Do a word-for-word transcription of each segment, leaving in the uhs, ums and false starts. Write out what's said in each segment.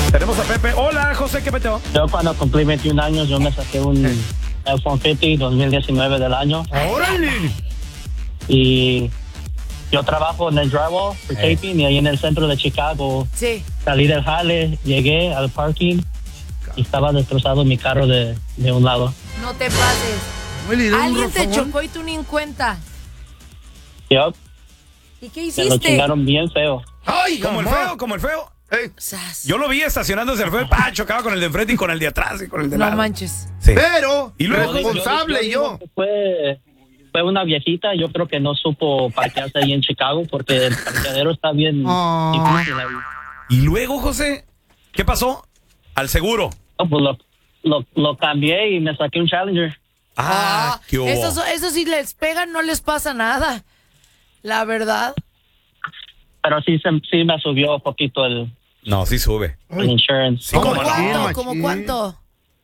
Tenemos a Pepe. Hola, José, ¿qué peteo? Yo cuando cumplí veintiún años, yo me saqué un F ciento cincuenta dos mil diecinueve del año. ¡Órale! Y yo trabajo en el drywall, for Eh. taping, y ahí en el centro de Chicago. Sí. Salí del jale, llegué al parking y estaba destrozado mi carro de, de un lado. No te pases. Oye, ¿le da un Alguien te rozagón? chocó y tú ni en cuenta. Yo, ¿Y qué se lo hiciste? chingaron bien feo. ¡Ay! Como el ¿Cómo? feo, como el feo. Ey, Sas. Yo lo vi estacionándose el feo. ¡Pah! Chocaba con el de enfrente y con el de atrás y con el de No lado. manches. Sí. pero, Y luego- responsable digo yo. que Fue, fue una viejita, yo creo que no supo parquearse ahí en Chicago porque el parqueadero está bien Oh. difícil ahí. Y luego, José, ¿qué pasó? Al seguro. No, pues lo, lo, lo cambié y me saqué un Challenger. Ah, qué hubo. Esos, esos si les pegan no les pasa nada. La verdad. Pero sí, se, sí me subió un poquito el, No, sí sube. el insurance. Sí, cómo no. Machín, ¿Cuánto? machín. ¿Cómo cuánto?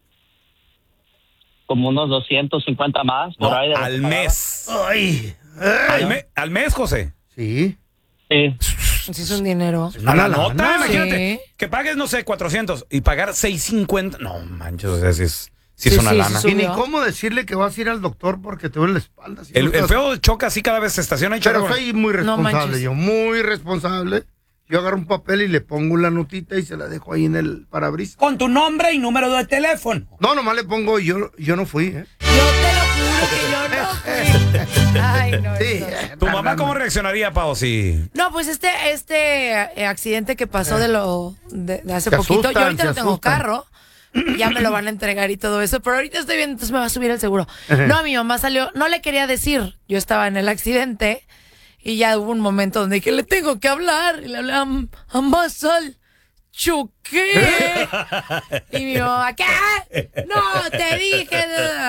Como unos doscientos cincuenta más por No, ahí. de lo al que pagaba. mes. Ay, Al, ay. me- al mes, José. Sí. Sí. Sí es un dinero. A la Una nota, lana. imagínate. Sí. Que pagues, no sé, cuatrocientos y pagar seiscientos cincuenta. No, manches, o sea, sí es, sí es Sí, una sí, lana. sí, Y ni Subió. cómo decirle que vas a ir al doctor porque te duele la espalda. si el, no el estás- feo choca así cada vez se estaciona y choca. Pero con- soy muy No responsable, manches. yo, muy responsable. Yo agarro un papel y le pongo la notita y se la dejo ahí en el parabrisas. Con tu nombre y número de teléfono. No, nomás le pongo, yo, yo no fui, ¿eh? Yo te lo juro que yo no fui. Ay, no. Sí. esto- eh, ¿Tu mamá perdón. cómo reaccionaría, Pau, si... No, pues este, este eh, accidente que pasó de lo de, de hace Se poquito, asustan, yo ahorita se no tengo asustan. carro, ya me lo van a entregar y todo eso, pero ahorita estoy viendo, entonces me va a subir el seguro. No, mi mamá salió, no le quería decir, yo estaba en el accidente y ya hubo un momento donde dije, le tengo que hablar, y le hablé a, a Mazal. Choqué. Y mi mamá, ¿qué? No, te dije.